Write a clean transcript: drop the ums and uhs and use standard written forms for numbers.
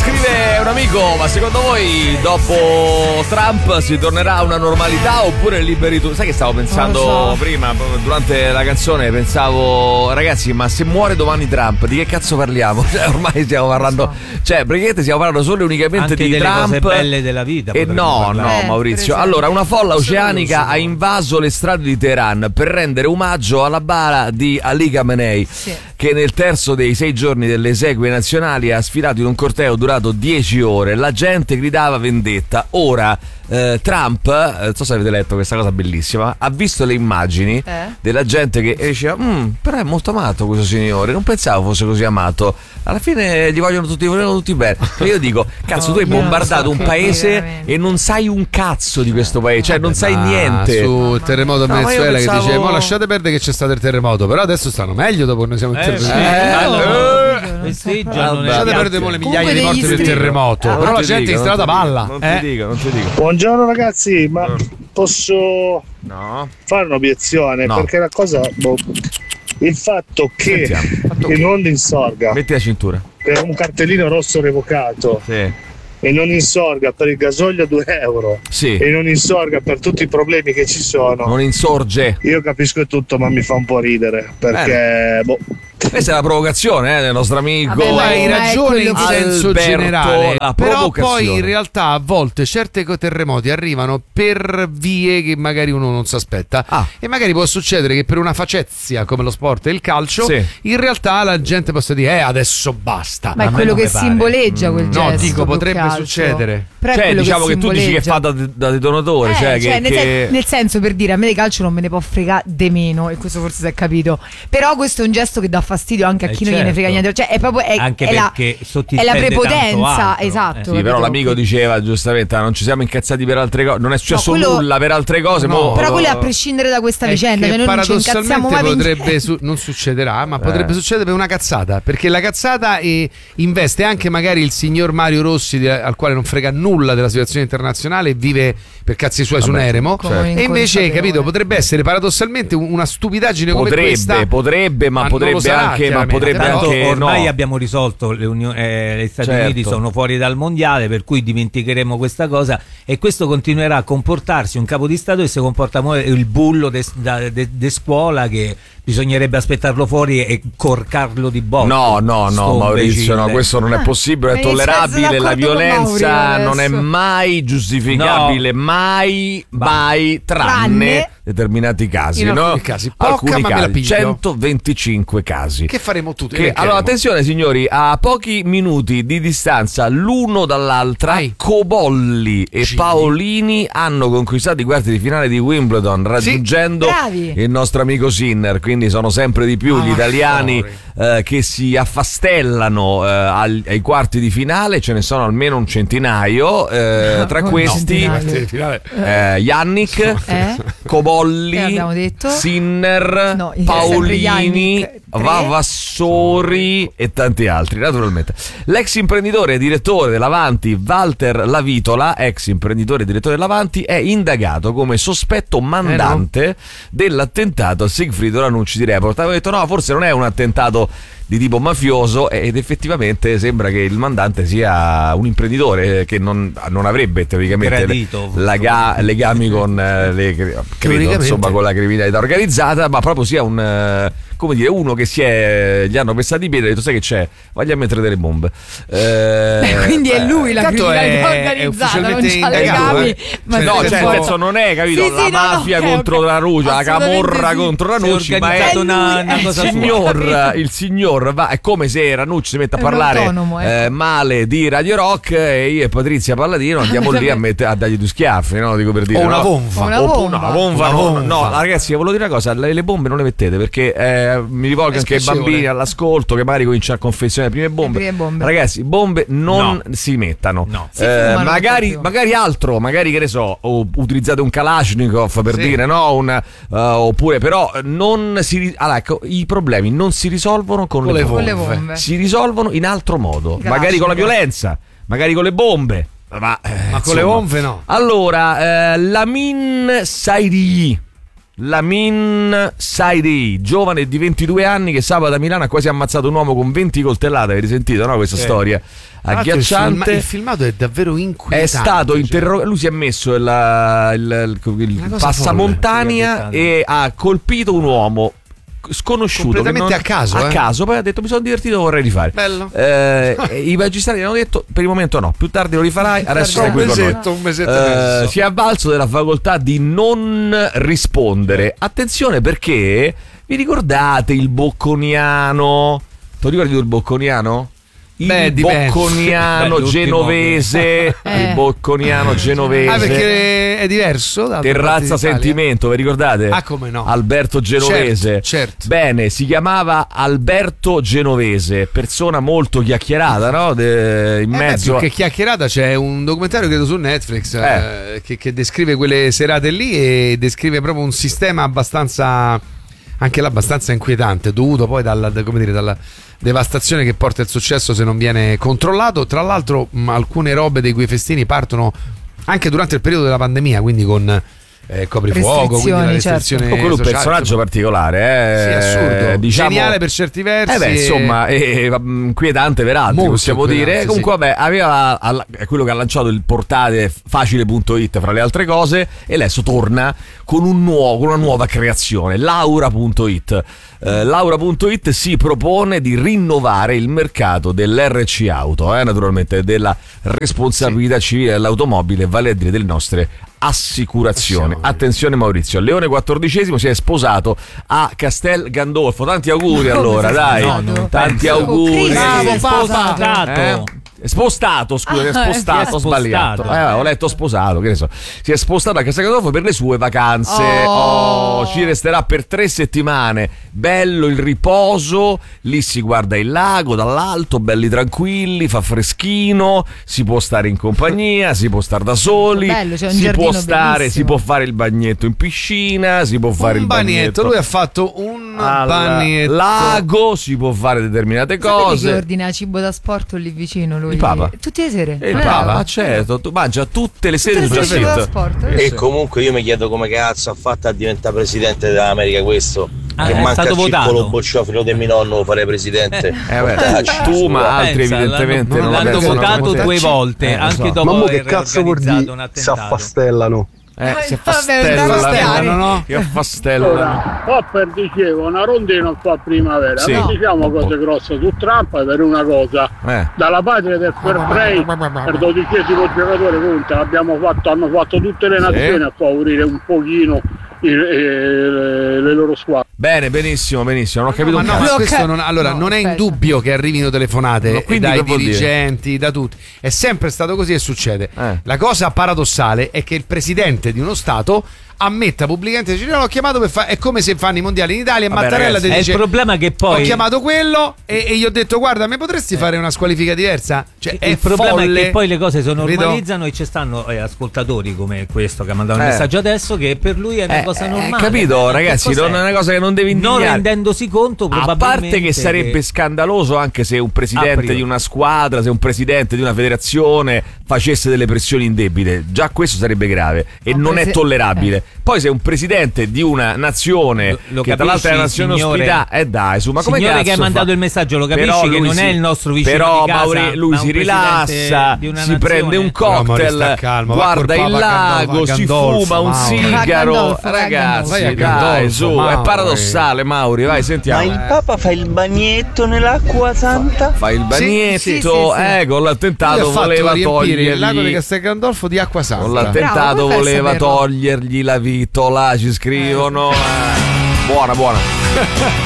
Scrive un amico: ma secondo voi dopo Trump si tornerà a una normalità oppure liberi tu? Sai che stavo pensando prima, durante la canzone, pensavo, ragazzi, ma se muore domani Trump, di che cazzo parliamo? Cioè, ormai stiamo parlando, cioè praticamente stiamo parlando solo e unicamente anche di delle Trump, cose belle della vita. E no Maurizio, allora una folla oceanica ha invaso le strade di Teheran per rendere omaggio alla bara di Ali Khamenei, che nel terzo dei 6 giorni delle esequie nazionali ha sfilato in un corteo durato 10 ore. La gente gridava vendetta. Ora Trump, non so se avete letto questa cosa bellissima, ha visto le immagini della gente che diceva però è molto amato questo signore, non pensavo fosse così amato, alla fine gli vogliono tutti bene. E io dico, cazzo, tu hai bombardato un paese e non sai un cazzo di questo paese, cioè non sai niente. Sul terremoto in Venezuela pensavo... che dice, ma lasciate perdere che c'è stato il terremoto, però adesso stanno meglio dopo che noi siamo Lasciate perdere le migliaia di morti del terremoto, però la gente in strada balla. Non ti dico. Buongiorno ragazzi, ma posso fare un'obiezione? No. Perché la cosa, il fatto che il mondo insorga, metti la cintura, per un cartellino rosso revocato, e non insorga per il gasolio a 2 euro, e non insorga per tutti i problemi che ci sono, non insorge. Io capisco tutto, ma mi fa un po' ridere perché questa è la provocazione del nostro amico. Hai ragione in senso Alberto, generale, la però provocazione. poi in realtà a volte certi terremoti arrivano per vie che magari uno non si aspetta, e magari può succedere che per una facezia come lo sport e il calcio in realtà la gente possa dire adesso basta. Ma è quello che simboleggia quel gesto. No, dico, potrebbe succedere. Però cioè diciamo che tu dici che fa da detonatore, nel senso, per dire, a me di calcio non me ne può fregare de meno, e questo forse si è capito, però questo è un gesto che dà fastidio anche a chi non gliene frega niente, cioè è proprio anche perché è la prepotenza, esatto. Sì, però l'amico diceva giustamente, non ci siamo incazzati per altre cose, non è successo nulla per altre cose, però quello è a prescindere da questa vicenda, che noi non ci incazziamo mai potrebbe non succederà, ma potrebbe succedere per una cazzata, perché la cazzata investe anche magari il signor Mario Rossi, al quale non frega nulla della situazione internazionale e vive per cazzi suoi su un eremo, e invece, capito, potrebbe essere paradossalmente una stupidaggine come questa. Potrebbe anche ormai abbiamo risolto gli Stati Uniti sono fuori dal mondiale, per cui dimenticheremo questa cosa, e questo continuerà a comportarsi un capo di Stato che si comporta come il bullo de scuola, che bisognerebbe aspettarlo fuori e corcarlo di botte. No, Maurizio, no, questo non è possibile, è tollerabile, la violenza non è mai giustificabile, mai, tranne determinati casi, alcuni casi, alcuni ma casi, 125 casi. Che faremo tutti? Allora, attenzione signori, a pochi minuti di distanza l'uno dall'altra, Cobolli e Paolini hanno conquistato i quarti di finale di Wimbledon, raggiungendo il nostro amico Sinner, quindi sono sempre di più gli italiani che si affastellano ai quarti di finale, ce ne sono almeno un centinaio, tra questi Yannick, Cobolli, Sinner, Paolini, Vavassori e tanti altri, naturalmente. L'ex imprenditore e direttore dell'Avanti Walter Lavitola, ex imprenditore e direttore dell'Avanti, è indagato come sospetto mandante dell'attentato a Sigfrido Ranucci di Report. Avevo detto no, forse non è un attentato di tipo mafioso, ed effettivamente sembra che il mandante sia un imprenditore che non avrebbe teoricamente legami con con la criminalità organizzata, ma proprio sia un uno che gli hanno pestato i piedi e ha detto sai che c'è, voglio a mettere delle bombe, quindi è lui la criminalità organizzata, non c'ha legami, non è, capito, la mafia contro la Ranucci, la camorra contro Ranucci, ma è il signor è come se Ranucci si mette a parlare male di Radio Rock e io e Patrizia Palladino andiamo lì a dargli 2 schiaffi, no? Dico per dire, una bomba. No, ragazzi, volevo dire una cosa, le bombe non le mettete, perché mi rivolgo anche ai bambini all'ascolto che magari cominciano a confezionare le prime bombe. Ragazzi, bombe non si mettano, magari altro, magari che ne so, utilizzate un Kalashnikov per dire, no, oppure però i problemi non si risolvono con le bombe, si risolvono in altro modo, magari con la violenza, magari con le bombe, ma con le bombe no. Allora, Lamin Sairi, Lamin Saidi, giovane di 22 anni che sabato a Milano ha quasi ammazzato un uomo con 20 coltellate. Avete sentito, no? Questa storia agghiacciante. Il filmato è davvero inquietante. È stato interrogato. Lui si è messo il passamontagna e ha colpito un uomo sconosciuto completamente a caso, poi ha detto: mi sono divertito, vorrei rifare. Bello. I magistrati hanno detto: per il momento no, più tardi lo rifarai, adesso sei qui con noi. Un mesetto si è avvalso della facoltà di non rispondere. Attenzione, perché vi ricordate il bocconiano? Ti ricordi il bocconiano? Il bocconiano genovese, il bocconiano genovese. Perché è diverso da Terrazza Sentimento, vi ricordate? Come no? Alberto Genovese. Certo. Bene, si chiamava Alberto Genovese, persona molto chiacchierata, no? In mezzo. Che chiacchierata, c'è un documentario credo su Netflix che descrive quelle serate lì e descrive proprio un sistema abbastanza inquietante, dovuto poi dalla devastazione che porta il successo se non viene controllato. Tra l'altro alcune robe dei quei festini partono anche durante il periodo della pandemia, quindi con coprifuoco, quindi la restrizione quello è un personaggio particolare, sì, assurdo, diciamo, geniale per certi versi, insomma, inquietante per altri, possiamo dire. Comunque vabbè, aveva è quello che ha lanciato il portale facile.it fra le altre cose, e adesso torna con una nuova creazione, Laura.it. Laura.it si propone di rinnovare il mercato dell'RC auto, naturalmente della responsabilità civile dell'automobile, vale a dire delle nostre assicurazioni. Attenzione Maurizio, Leone XIV si è sposato a Castel Gandolfo. Tanti auguri allora, dai. Tanti auguri. Bravo papà. Spostato, scusa, ho sbagliato. Ho letto sposato, che ne so. Si è spostato a Castel Gandolfo per le sue vacanze. Ci resterà per 3 settimane. Bello il riposo, lì si guarda il lago dall'alto, belli tranquilli, fa freschino, si può stare in compagnia, si può stare da soli, bello, c'è un si può bellissimo. Si può fare il bagnetto in piscina, si può fare il bagnetto. Lui ha fatto un bagnetto lago, si può fare determinate cose. Che ordina cibo da sport lì vicino lui? Il Papa. Tutte le sere. Il Papa, certo, tu mangia tutte le sere sul sport. E comunque io mi chiedo come cazzo ha fatto a diventare presidente dell'America questo. Che manca il circolo bocciofilo del mio nonno lo farei presidente. Tu, ma altri evidentemente non l'hanno votato 2 volte, anche dopo ma che cazzo vuol dire si affastellano? Si affastellano, no? Che affastellano. Hopper diceva una rondina qua a primavera. Sì, non diciamo cose grosse su Trump per una cosa. Dalla patria del fair play per 12° giocatore conta, hanno fatto tutte le nazioni a favorire un pochino le loro squadre. Bene, benissimo, non ho capito un cazzo. Questo non è in dubbio che arrivino telefonate dai dirigenti, da tutti. È sempre stato così e succede. La cosa paradossale è che il presidente di uno stato ammetta pubblicamente, dice: l'ho chiamato per fare, è come se fanno i mondiali in Italia. Vabbè, Mattarella ti dice: il problema che poi ho chiamato quello e gli ho detto: guarda, mi potresti fare una squalifica diversa? Cioè, il problema è che poi le cose si normalizzano e ci stanno ascoltatori come questo che ha mandato un messaggio adesso, che per lui è una cosa normale. Capito, ragazzi, non è una cosa che non deve indignare. Non rendendosi conto, probabilmente. A parte che sarebbe scandaloso anche se un presidente di una squadra, se un presidente di una federazione facesse delle pressioni indebite, già questo sarebbe grave e non è tollerabile. Poi se un presidente di una nazione che tra l'altro è una nazione ospitata, dai, su, ma come cazzo che hai mandato il messaggio, lo capisci, però che non è il nostro vicino però di casa, lui si rilassa, si prende un cocktail, guarda il lago, si fuma un sigaro, ragazzi, dai, su, è paradossale, Mauri, vai, sentiamo. Ma il Papa fa il bagnetto nell'acqua santa? Fa il bagnetto, con l'attentato voleva togliergli il lago di Castel Gandolfo di acqua santa. Con l'attentato voleva togliergli la vitola, ci scrivono. Buona.